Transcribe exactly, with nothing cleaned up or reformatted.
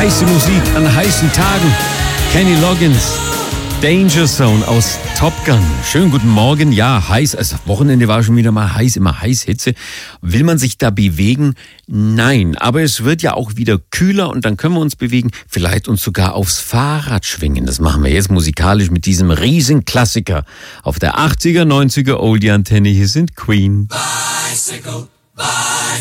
Heiße Musik an heißen Tagen. Kenny Loggins, Danger Zone aus Top Gun. Schönen guten Morgen. Ja, heiß. Das Wochenende war schon wieder mal heiß, immer heiß, Hitze. Will man sich da bewegen? Nein, aber es wird ja auch wieder kühler und dann können wir uns bewegen. Vielleicht uns sogar aufs Fahrrad schwingen. Das machen wir jetzt musikalisch mit diesem riesen Klassiker. Auf der achtziger, neunziger Oldie-Antenne. Hier sind Queen. Bicycle, bicycle.